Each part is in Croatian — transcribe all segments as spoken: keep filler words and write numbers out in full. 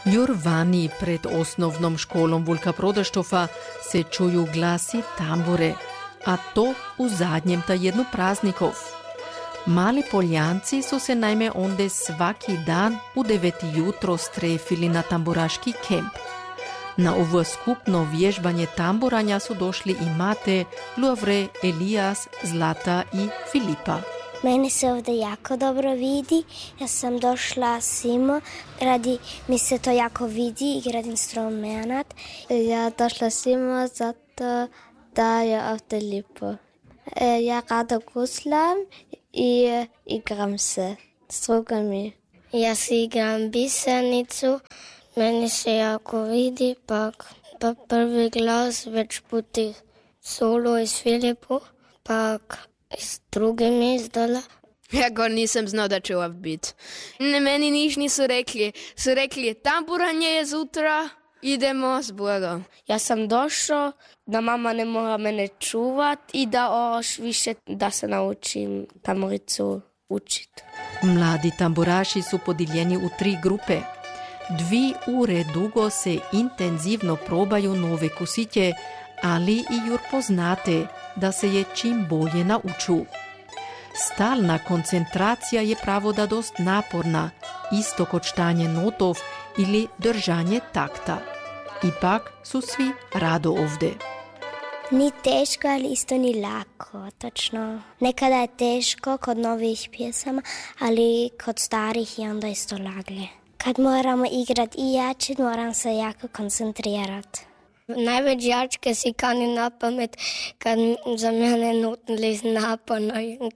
Jur vani pred osnovnom školom Vuljka Prodrštova se čuju glasi tambure, a to u zadnjem tjednu praznikov. Mali Poljanci su se naime onde svaki dan u deveti jutro strefili na tamburaški kemp. Na ovo skupno vježbanje tamburanja su došli i Mate, Lovre, Elijas, Zlata i Filipa. Meni se ovdje jako dobro vidi. Ja sam došla simo, radi mi se to jako vidi i radi instrumenat. Ja došla simo zato da je ovdje lijepo. Ja rado guslam i igram se s drugami. Ja si igram bisernicu, meni se jako vidi, pa, pa prvi glas već puti solo iz Filipu, pa s drugimi izdala. Ja ga nisam znao da će ovdje biti. Ne, meni niš nisu rekli. Su rekli, tamburanje je zutra, idemo s Bogom. Ja sam došao da mama ne mora mene čuvat i da još više da se naučim tamburicu učiti. Mladi tamburaši su podijeljeni u tri grupe. Dvi ure dugo se intenzivno probaju nove kusitje, ali i jur poznate da se je čim bolje nauču. Stalna koncentracija je pravo da dost naporna, isto kod štanje notov ili držanje takta. Ipak su svi rado ovdje. Ni teško, ali isto ni lako, točno. Nekada je teško kod novih pjesama, ali kod starih je onda isto laglje. Kad moramo igrati i jače, moram se jako koncentrirati. Najveći jačke si kani na pamet, kad za mene notenlist naporno.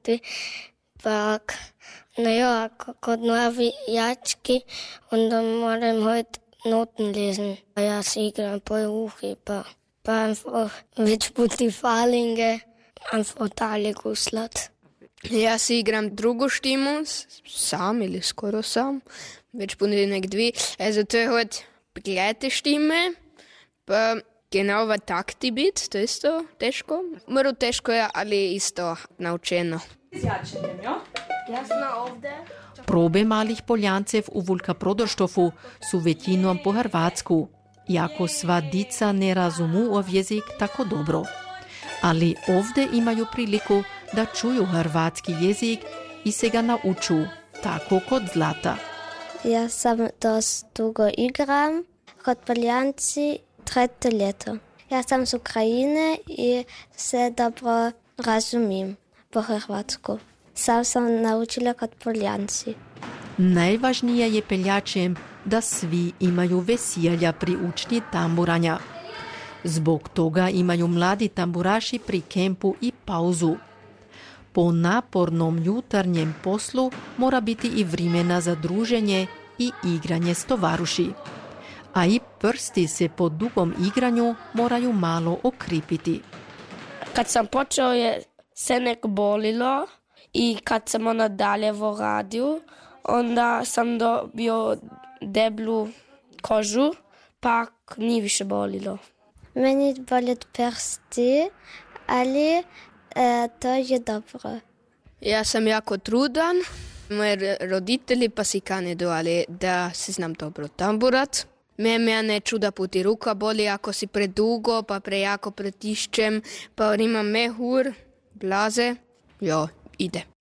Pak, no jo, kod novi jački, onda moram hoditi notenlisten. Ja si igram po uhi, pa, pa već puti falinge, einfach dalje guslat. Ja si igram drugu štimu, sam ili skoro sam, već ponedeljek dvi. Also to je hod beglejte štime, pa genau v takti bit, to je isto teško. Moro teško je, ali isto naučeno. Zjačenjem, jo? Jasno ovdje. Probe malih Poljancev u Vuljka Prodrštova su većinom po hrvatsku, jako sva dica ne razumu ov jezik tako dobro. Ali ovdje imaju priliku da čuju hrvatski jezik i se ga nauču, tako kod Zlata. Ja sam dost dugo igram, kod Poljanci tretje ljeto. Ja sam z Ukrajine i se dobro razumim po hrvatsku. Sam sam naučila kod Poljanci. Najvažnije je peljačem da svi imaju veselja pri učnji tamburanja. Zbog toga imaju mladi tamburaši pri kempu i pauzu. Po napornom jutarnjem poslu mora biti i vremena za druženje i igranje s tovaruši. A i prsti se po dugom igranju moraju malo okripiti. Kad sam počeo je se nek bolilo i kad sam onda dalje v radiju, onda sam dobio deblu kožu, pa nije više bolilo. Meni bolet prsti, ali e, to je dobro. Ja sam jako trudan, moji roditelji pa si kanedu, ali da se znam dobro tamburat. Me ne čuda puti ruka boli ako si predugo, pa prejako pretiščem, pa imam mehur, blaze, jo, ide.